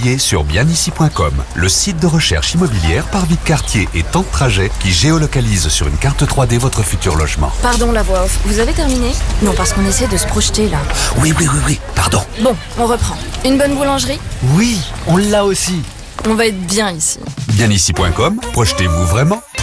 publié sur bienici.com, le site de recherche immobilière par vie de quartier et temps de trajet qui géolocalise sur une carte 3D votre futur logement. Pardon la voix off, vous avez terminé? Non, parce qu'on essaie de se projeter là. Oui, pardon. Bon, on reprend. Une bonne boulangerie? Oui, on l'a aussi. On va être bien ici. Bienici.com, projetez-vous vraiment.